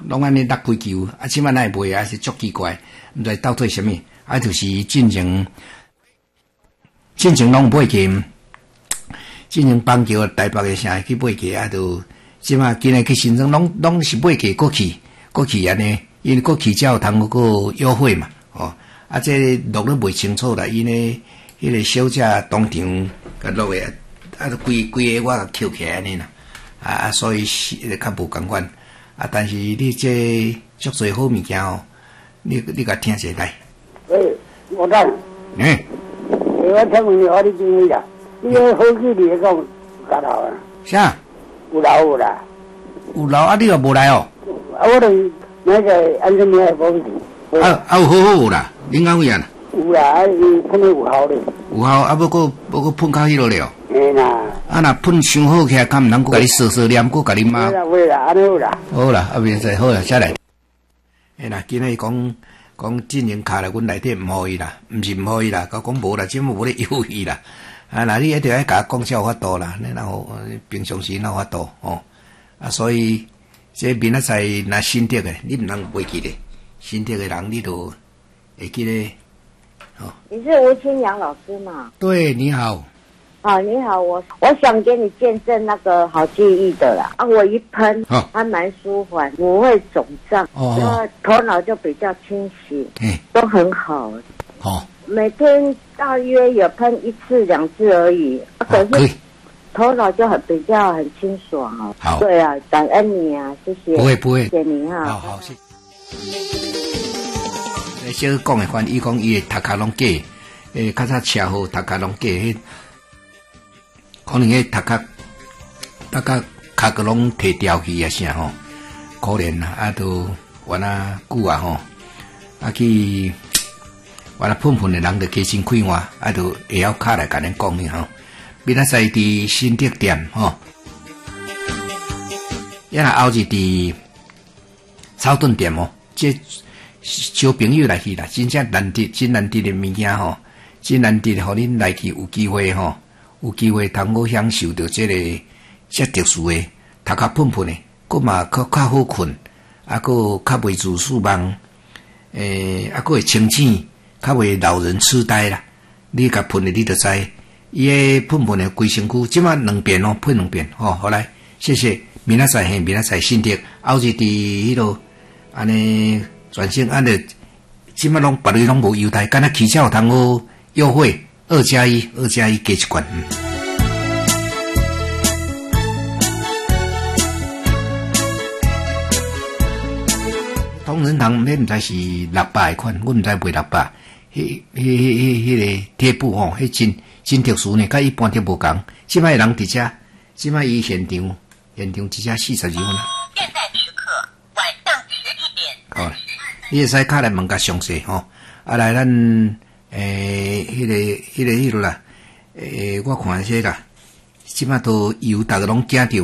拢安尼落开球，即摆哪会卖啊？是足奇怪，毋知到底什么，就是进前拢买去，进前邦桥台北诶啥去买去，就即摆今日去新庄拢是买去过去安尼，因为过去才有通个优惠嘛，这录得袂清楚啦，因为迄个小姐当场甲录诶，规个我甲扣起来安尼啦，所以是较无共款。但是你这足侪好物件你甲听一下来。 我等。我请问你，你经理啦？你个好几年讲夹头啊？ 啥？ 有啦。 有你又无来哦？ 我等那个安怎样无去？ 有好有啦，恁讲有啊？ 有啦，伊喷的有效咧。有效，要搁喷到迄落了。 嘿啦。 若喷伤好起来，敢毋通搁甲你扫念，搁甲你骂。 会啦，安尼好啦。 好啦，明仔好啦，下来。啦，今日讲进行卡来，阮内底毋好意啦，毋是毋好意啦，甲讲无啦，即无咧犹豫啦。那你一定要甲我讲才有法度啦，你平常时哪有法度所以这明仔载若新竹诶，你毋通袂记咧，新竹诶人你都会记咧。 你是吴清扬老师吗？ 对，你好。 你好，我想给你见证那个好记忆的啦。我一喷，还蛮舒缓，不会肿胀，头脑就比较清晰，都很好。每天大约有喷1次2次而已，可是头脑就比较很清爽哦。 好， 对啊，感恩你啊，谢谢。 不会， 谢谢你哈。 好，谢谢。小讲的翻译讲伊的头壳拢假，较早车祸头壳拢假，可能迄头壳拢摕掉去啊啥可怜啊！都原来久去原来喷的人就加薪开换，就会晓卡来甲恁讲明明仔载伫新竹店也若后日伫草顿店这小朋友来去啦，真正难得的物件真难得，互恁来去有机会有机会通好享受到这个特殊的头壳喷的，佫嘛较好困，佫较袂自视梦，佫会清醒，较袂老人痴呆啦。你甲喷的你就知，伊个喷的规身躯，即马2遍喷2遍好来，谢谢。明仔载新竹，后日伫迄落安尼全省安尼，即马拢别位拢无优待，敢若起价有通好优惠。2+1加一罐。同仁堂迄毋知是600款，阮毋知卖600。迄个贴布迄真特殊呢，甲一般贴无共。即摆人伫遮，即摆伊现场只遮42分啦。现在时刻晚上11点。好，你会使卡来问较详细来咱。迄个啦，我看些啦，即摆都油逐个拢惊着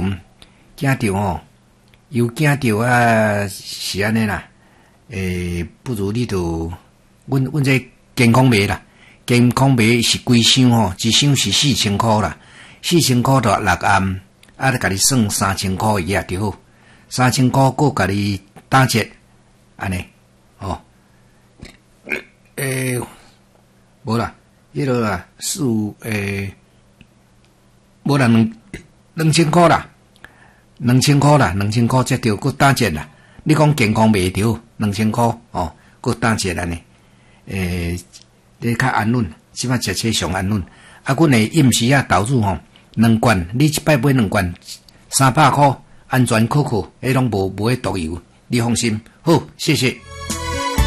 油惊着是安尼啦，不如你就，阮这健康码啦，健康码是几箱一箱是4000块啦，4000块就6暗，就甲你算3000块一夜就好，3000块够甲你打折，安尼无啦，迄落啦，无啦2000块啦，2000块才着，佫打折啦。你讲健康袂着2000块佫打折安尼。你较安稳，即摆食车上安稳。阮的饮食投入2罐，你一摆买2罐300块，安全可靠，迄拢无毒油，你放心。好，谢谢。